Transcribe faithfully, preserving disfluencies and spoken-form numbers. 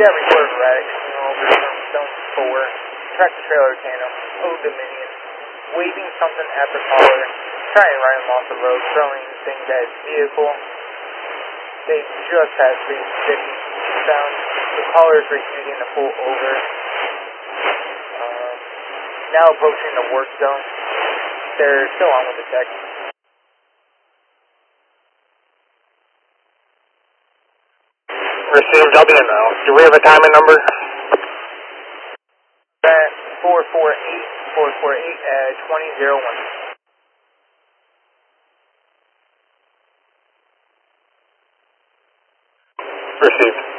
got reported erratic signal over from Stone four, tractor trailer tandem, Old Dominion, waving something at the caller, trying to run him off the road, throwing things at his vehicle. They just had three fifty sound. The caller is refusing to pull over. Um, now approaching the work zone. They're still on with the check. Received, I'll be in now. Do we have a timing number? At four four eight, four four eight at twenty oh one. Received.